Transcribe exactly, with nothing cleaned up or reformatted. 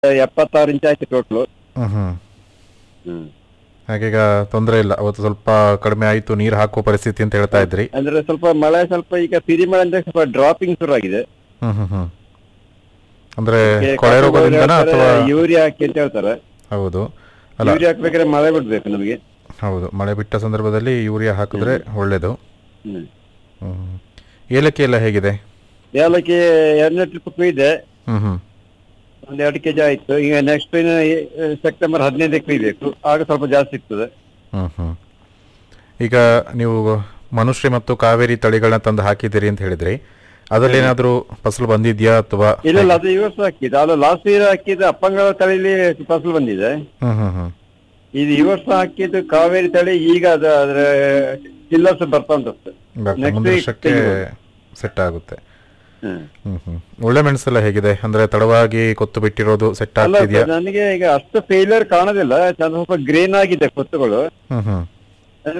ಎಪ್ಪತ್ತಾರು ಇಂಚ್ ಆಯ್ತು ಟೋಟ್ಲು. ಹ್ಞೂ ಹ್ಞೂ ಹ್ಮ್ ಹಾಗೀಗ ತೊಂದರೆ ಇಲ್ಲ, ಅವತ್ತು ಸ್ವಲ್ಪ ಕಡಿಮೆ ಆಯಿತು ನೀರು ಹಾಕೋ ಪರಿಸ್ಥಿತಿ ಅಂತ ಹೇಳ್ತಾ ಇದ್ರಿ. ಅಂದ್ರೆ ಸ್ವಲ್ಪ ಮಳೆ ಸ್ವಲ್ಪ ಈಗ ಸಿರಿ ಮಳೆ ಅಂದ್ರೆ ಸ್ವಲ್ಪ ಡ್ರಾಪಿಂಗ್ ಶುರು ಆಗಿದೆ. ಹ್ಞೂ ಹ್ಞೂ ಹ್ಞೂ ಅಂದರೆ ಅದಕ್ಕೆ ಕೊಳೆ ಕಾಫಿ ಬೆಳೆಯೋರು ರೋಗದಿಂದನಾ ಹೇಳ್ತಾರೆ, ಅಥವಾ? ಯೂರಿಯಾ ಹಾಕಿ ಅಂತ ಹೇಳ್ತಾರೆ. ಹೌದು ಅಲ್ಲ, ಯೂರಿಯಾ ಹಾಕ್ಬೇಕಾದ್ರೆ ಮಳೆ ಬಿಡ್ಬೇಕು ನಮಗೆ. ಹೌದು, ಮಳೆ ಬಿಟ್ಟ ಸಂದರ್ಭದಲ್ಲಿ ಯೂರಿಯಾ ಹಾಕಿದ್ರೆ ಒಳ್ಳೆಯದು. ಹ್ಮ್ ಹ್ಞೂ ಏಲಕ್ಕಿ ಎಲ್ಲ ಹೇಗಿದೆ? ಏಲಕ್ಕಿ ಎರಡನೇ ಟ್ರಿಪ್ ಕುಯ್ದೆ, ಹ್ಞೂ ಹ್ಞೂ ಒಂದ್ ಎರಡು ಕೆಜಿ ಆಯ್ತು. ಈಗ ನೆಕ್ಸ್ಟ್ ಸೆಪ್ಟೆಂಬರ್ ಹದಿನೈದಕ್ಕೆ ಕುಯ್ಬೇಕು, ಆಗ ಸ್ವಲ್ಪ ಜಾಸ್ತಿ ಸಿಗ್ತದೆ. ಹ್ಞೂ ಹ್ಞೂ ಈಗ ನೀವು ಮನುಶ್ರೀ ಮತ್ತು ಕಾವೇರಿ ತಳಿಗಳನ್ನ ತಂದು ಹಾಕಿದ್ದೀರಿ ಅಂತ ಹೇಳಿದ್ರಿ, ಅದರಲ್ಲಿ ಏನಾದರೂ ಫಸಲು ಬಂದಿದ್ಯಾ ಅಥವಾ? ಇಲ್ಲ ಇಲ್ಲ, ಅದು ಈ ವರ್ಷ ಹಾಕಿದ್ದು. ಅದು ಲಾಸ್ಟ್ ಇಯರ್ ಹಾಕಿದ್ದು ಅಪ್ಪಂಗಳ ತಳಿಲಿ ಫಸಲು ಬಂದಿದೆ. ಹ್ಞೂ ಹ್ಞೂ ಹ್ಞೂ ಇದು ಈ ವರ್ಷ ಹಾಕಿದ್ದು ಕಾವೇರಿ ತಳಿ. ಈಗ ಅದು ಅದ್ರ ಚಿಲ್ಲರ್ಸ್ ಬರ್ತಾ ಉಂಟು. ನೆಕ್ಸ್ಟ್ ಮುಂದಿನ ವೀಕ್ ವರ್ಷಕ್ಕೆ ಸೆಟ್ ಆಗುತ್ತೆ. ಹ್ಮ್ ಹ್ಮ್ ಹ್ಮ್ ಒಳ್ಳೆ ಮೆಣಸೆಲ್ಲ ಹೇಗಿದೆ? ಅಂದ್ರೆ ತಡವಾಗಿ ಕೊತ್ತು ಬಿಟ್ಟಿರೋದು ಸೆಟ್ ಅಲ್ಲ ಆಗ್ತಿದ್ಯಾ? ನನಗೆ ಈಗ ಅಷ್ಟು ಫೇಲಿಯರ್ ಕಾಣೋದಿಲ್ಲ, ಸ್ವಲ್ಪ ಗ್ರೇನ್ ಆಗಿದೆ ಕೊತ್ತುಗಳು. ಹ್ಮ್ ಹ್ಮ್